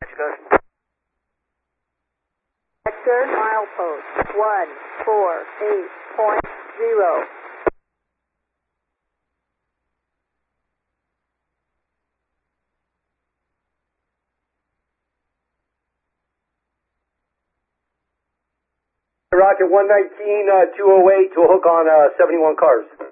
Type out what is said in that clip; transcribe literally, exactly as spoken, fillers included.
Discussion. Vector milepost one four eight point zero. Rocket one nineteen, uh, two oh eight to a hook on uh, seventy-one cars.